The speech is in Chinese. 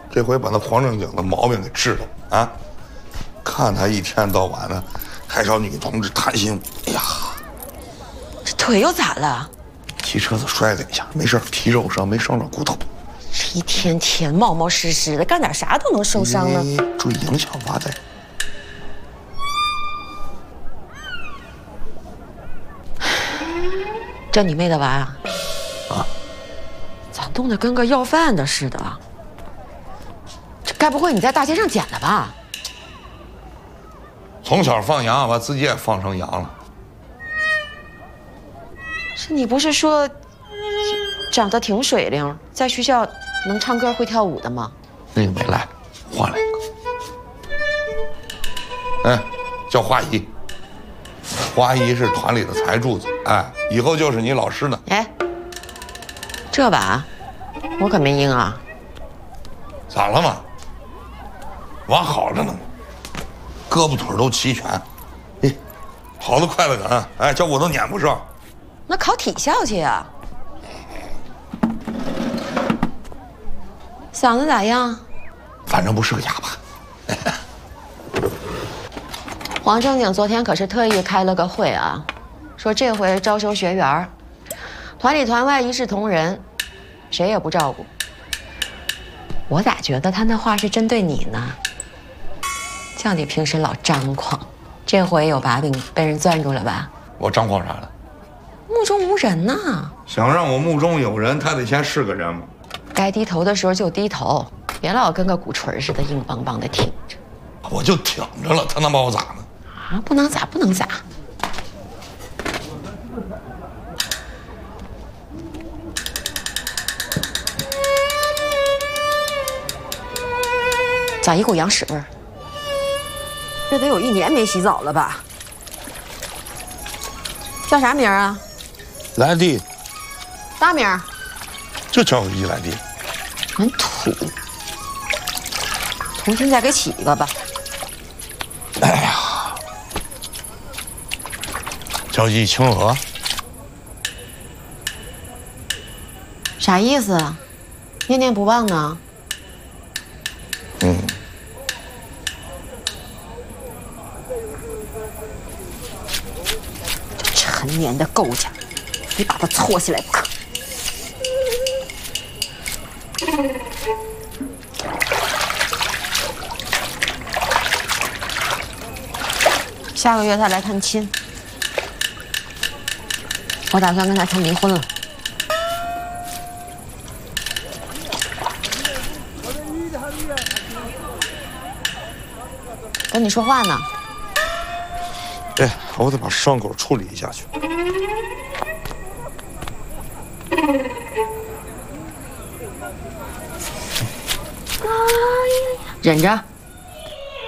这回把那黄正经的毛病给治了啊！看他一天到晚的还找女同志谈心，哎呀， 这腿又咋了？ 骑车子摔了一下，没事，皮肉伤，没伤着骨头。 这一天天冒冒失失的，干点啥都能受伤呢。 注意影响娃的。 这你妹的娃啊？ 啊？ 咋冻得跟个要饭的似的？这该不会你在大街上捡的吧？ 从小放羊，把自己也放成羊了。 是你不是说长得挺水灵，在学校能唱歌会跳舞的吗？ 那个没来，换了一个。哎，叫花姨。花姨是团里的财柱子，哎，以后就是你老师呢。 哎，这把我可没应啊。 咋了嘛？娃好着呢，胳膊腿都齐全，哎，跑得快得很，哎，叫我都撵不上。 那考体校去呀？嗓子咋样？ 反正不是个哑巴。 黄正经昨天可是特意开了个会啊，说这回招收学员，团里团外一视同仁，谁也不照顾。我咋觉得他那话是针对你呢？叫你平时老张狂，这回有把柄被人攥住了吧？ 我张狂啥了？ 目中无人呐！ 想让我目中有人，他得先是个人嘛。 该低头的时候就低头，别老跟个鼓槌似的硬邦邦的挺着。 我就挺着了，他能把我咋呢？ 啊，不能咋，不能咋。咋一股羊屎味儿？这得有1年没洗澡了吧？叫啥名啊？ 来弟， 大名？ 就叫一来弟。 很土，重新再给起一个吧。 哎呀，叫一清娥。 啥意思啊？念念不忘呢？ 嗯。 这陈年的构家，非把他搓起来不可。下个月他来探亲，我打算跟他谈离婚了。跟你说话呢。 哎，我得把伤口处理一下去。 忍着。